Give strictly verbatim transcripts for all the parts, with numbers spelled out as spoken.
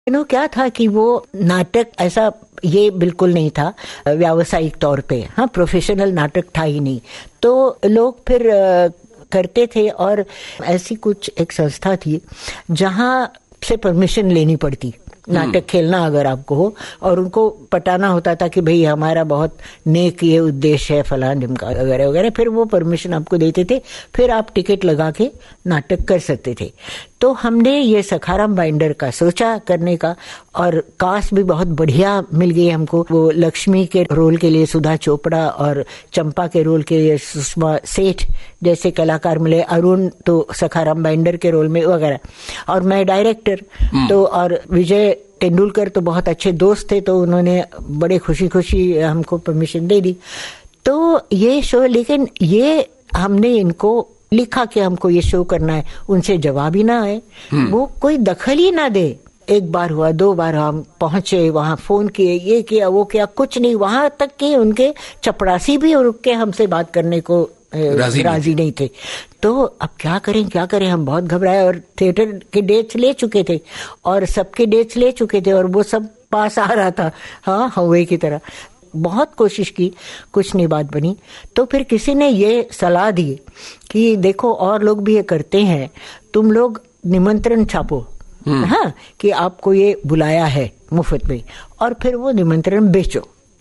No क्या था कि वो नाटक ऐसा ये बिल्कुल नहीं था व्यावसायिक तौर पे, हाँ प्रोफेशनल नाटक था ही नहीं, तो लोग फिर करते थे। और ऐसी कुछ एक संस्था थी जहां से परमिशन लेनी पड़ती नाटक खेलना अगर आपको हो, और उनको पटाना होता था कि भाई हमारा बहुत नेक ये उद्देश्य है फलां ढिमका वगैरह वगैरह, फिर वो परमिशन आपको देते थे, फिर आप टिकट लगा के नाटक कर सकते थे। तो हमने ये सखाराम बाइंडर का सोचा करने का, और कास्ट भी बहुत बढ़िया मिल गई हमको। वो लक्ष्मी के रोल के लिए सुधा चोपड़ा और चंपा के रोल के लिए सुषमा सेठ जैसे कलाकार मिले, अरुण तो सखाराम बाइंडर के रोल में वगैरह, और मैं डायरेक्टर तो, और विजय तेंदुलकर तो बहुत अच्छे दोस्त थे, तो उन्होंने बड़े खुशी खुशी हमको परमिशन दे दी। तो ये शो, लेकिन ये हमने इनको लिखा कि हमको ये शो करना है, उनसे जवाब ही ना आए, वो कोई दखल ही ना दे। एक बार हुआ, दो बार हम पहुंचे वहां, फोन किए, ये किया वो किया, कुछ नहीं। वहां तक कि उनके चपरासी भी रुक के हमसे बात करने को राजी, राजी नहीं थे। तो अब क्या करें क्या करें, हम बहुत घबराए, और थिएटर के डेट्स ले चुके थे और सबके डेट्स ले चुके थे, और वो सब पास आ रहा था, हाँ हवे की तरह। बहुत कोशिश की, कुछ नहीं बात बनी। तो फिर किसी ने ये सलाह दी कि देखो और लोग भी ये करते हैं, तुम लोग निमंत्रण छापो, हाँ कि आपको ये बुलाया है मुफ्त में, और फिर वो निमंत्रण बेचो,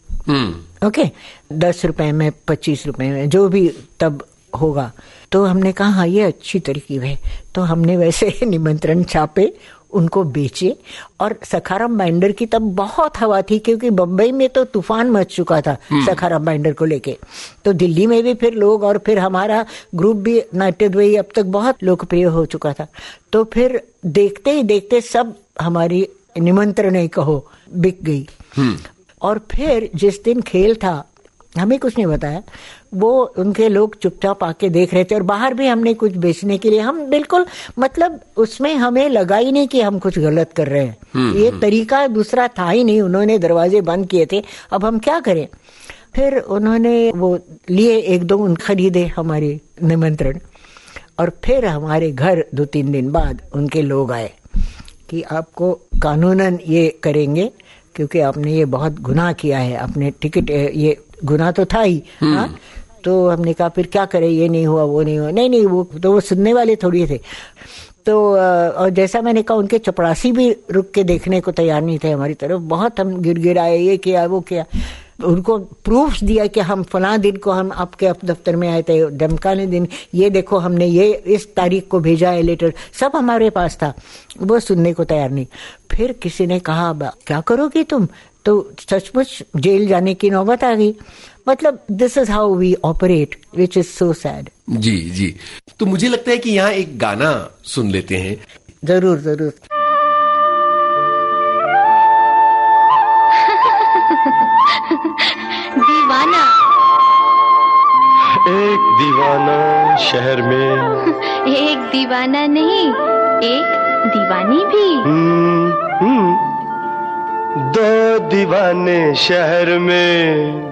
ओके okay? दस रुपए में, पच्चीस रुपए में, जो भी तब होगा। तो हमने कहा हाँ ये अच्छी तरकीब है। तो हमने वैसे निमंत्रण छापे, उनको बेचे, और सखाराम बाइंडर की तब बहुत हवा थी, क्योंकि बम्बई में तो तूफान मच चुका था सखाराम बाइंडर को लेके। तो दिल्ली में भी फिर लोग, और फिर हमारा ग्रुप भी नाट्यद्वयी अब तक बहुत लोकप्रिय हो चुका था। तो फिर देखते ही देखते सब हमारी निमंत्रण ही कहो बिक गई। और फिर जिस दिन खेल था, हमें कुछ नहीं बताया, वो उनके लोग चुपचाप आके देख रहे थे, और बाहर भी हमने कुछ बेचने के लिए, हम बिल्कुल मतलब उसमें हमें लगा ही नहीं कि हम कुछ गलत कर रहे हैं। ये तरीका दूसरा था ही नहीं, उन्होंने दरवाजे बंद किए थे, अब हम क्या करें। फिर उन्होंने वो लिए, एक दो उन खरीदे हमारे निमंत्रण, और फिर हमारे घर दो तीन दिन बाद उनके लोग आए कि आपको कानूनन ये करेंगे, क्योंकि आपने ये बहुत गुनाह किया है, आपने टिकट, ये गुनाह तो था ही। हाँ, तो हमने कहा फिर क्या करें, ये नहीं हुआ वो नहीं हुआ, नहीं नहीं वो तो वो सुनने वाले थोड़ी थे। तो और जैसा मैंने कहा, उनके चपरासी भी रुक के देखने को तैयार नहीं थे हमारी तरफ। बहुत हम गिड़गिड़ाए, ये किया वो किया, उनको प्रूफ दिया कि हम फला दिन को हम आपके दफ्तर में आए थे, धमकाने दिन, ये देखो हमने ये इस तारीख को भेजा है लेटर, सब हमारे पास था। वो सुनने को तैयार नहीं। फिर किसी ने कहा क्या करोगी तुम, तो सचमुच जेल जाने की नौबत आ गई। मतलब this is how we operate, which is so sad. जी जी, तो मुझे लगता है कि यहाँ एक गाना सुन लेते हैं। जरूर जरूर। दीवाना, एक दीवाना शहर में, एक दीवाना नहीं, एक दीवानी भी। हम्म, हम्म, दो दीवाने शहर में,